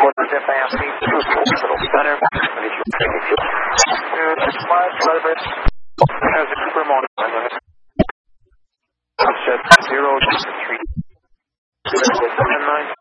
FAMC to Hospital Center. Has a Cooper motor. Offset 0 to 3. 10-9.